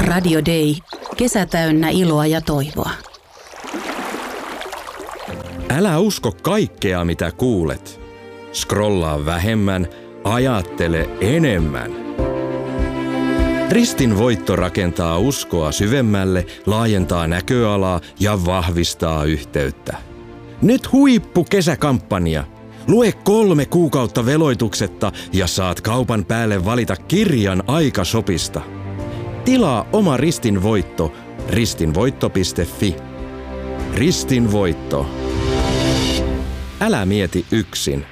Radio Day. Kesä täynnä iloa ja toivoa. Älä usko kaikkea, mitä kuulet. Scrollaa vähemmän, ajattele enemmän. Ristin voitto rakentaa uskoa syvemmälle, laajentaa näköalaa ja vahvistaa yhteyttä. Nyt huippukesäkampanja. Lue 3 kuukautta veloituksetta ja saat kaupan päälle valita kirjan Aikashopista. Tilaa oma Ristin voitto ristinvoitto.fi. Ristin voitto. Älä mieti yksin.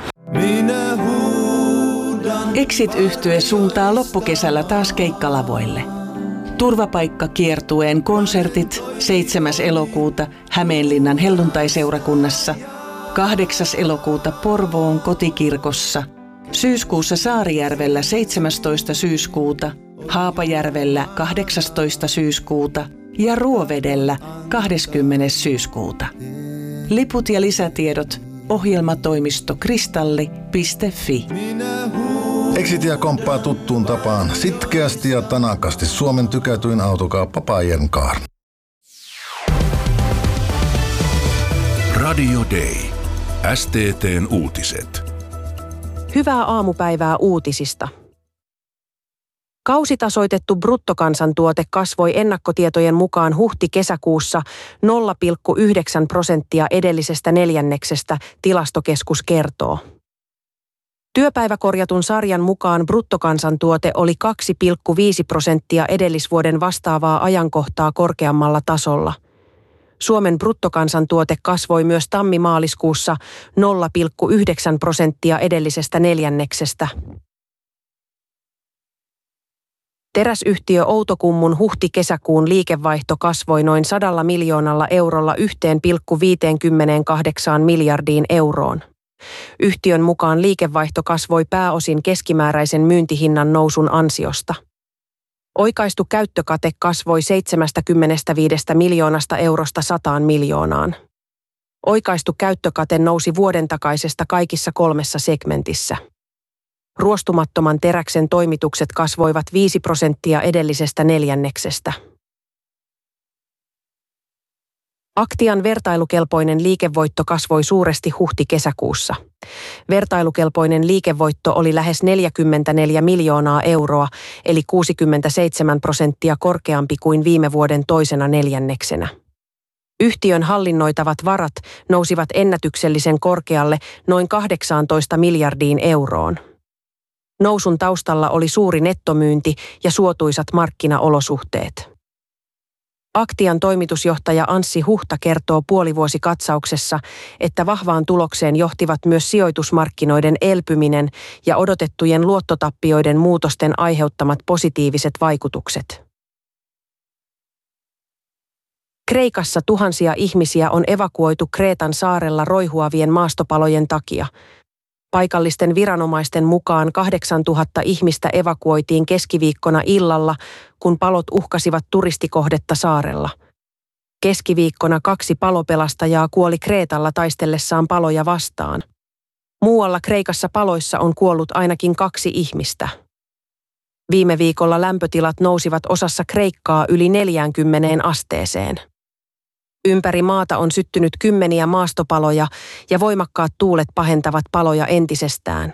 Exit-yhtye suuntaa loppukesällä taas keikkalavoille. Turvapaikkakiertueen konsertit 7. elokuuta Hämeenlinnan helluntaiseurakunnassa, 8. elokuuta Porvoon kotikirkossa, syyskuussa Saarijärvellä 17. syyskuuta, Haapajärvellä 18. syyskuuta ja Ruovedellä 20. syyskuuta. Liput ja lisätiedot ohjelmatoimisto kristalli.fi. Exitia komppaa tuttuun tapaan sitkeästi ja tanakasti Suomen tykätyin autokauppa Bajern Car. Radio Day. STT:n uutiset. Hyvää aamupäivää uutisista. Kausitasoitettu bruttokansantuote kasvoi ennakkotietojen mukaan huhti-kesäkuussa 0,9% edellisestä neljänneksestä, Tilastokeskus kertoo. Työpäiväkorjatun sarjan mukaan bruttokansantuote oli 2,5% edellisvuoden vastaavaa ajankohtaa korkeammalla tasolla. Suomen bruttokansantuote kasvoi myös tammi-maaliskuussa 0,9% edellisestä neljänneksestä. Teräsyhtiö Outokummun huhti-kesäkuun liikevaihto kasvoi noin 100 miljoonalla eurolla 1,58 miljardiin euroon. Yhtiön mukaan liikevaihto kasvoi pääosin keskimääräisen myyntihinnan nousun ansiosta. Oikaistu käyttökate kasvoi 75 miljoonasta eurosta 100 miljoonaan. Oikaistu käyttökate nousi vuoden takaisesta kaikissa 3 segmentissä. Ruostumattoman teräksen toimitukset kasvoivat 5% edellisestä neljänneksestä. Aktian vertailukelpoinen liikevoitto kasvoi suuresti huhti-kesäkuussa. Vertailukelpoinen liikevoitto oli lähes 44 miljoonaa euroa, eli 67% korkeampi kuin viime vuoden toisena neljänneksenä. Yhtiön hallinnoitavat varat nousivat ennätyksellisen korkealle noin 18 miljardiin euroon. Nousun taustalla oli suuri nettomyynti ja suotuisat markkinaolosuhteet. Aktian toimitusjohtaja Anssi Huhta kertoo puolivuosikatsauksessa, että vahvaan tulokseen johtivat myös sijoitusmarkkinoiden elpyminen ja odotettujen luottotappioiden muutosten aiheuttamat positiiviset vaikutukset. Kreikassa tuhansia ihmisiä on evakuoitu Kreetan saarella roihuavien maastopalojen takia. Paikallisten viranomaisten mukaan 8000 ihmistä evakuoitiin keskiviikkona illalla, kun palot uhkasivat turistikohdetta saarella. Keskiviikkona 2 palopelastajaa kuoli Kreetalla taistellessaan paloja vastaan. Muualla Kreikassa paloissa on kuollut ainakin 2 ihmistä. Viime viikolla lämpötilat nousivat osassa Kreikkaa yli 40 asteeseen. Ympäri maata on syttynyt kymmeniä maastopaloja ja voimakkaat tuulet pahentavat paloja entisestään.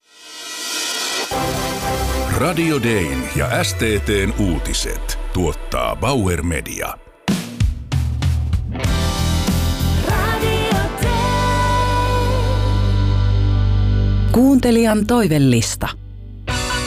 Radio Dayn ja STT:n uutiset tuottaa Bauer Media. Kuuntelijan toivellista.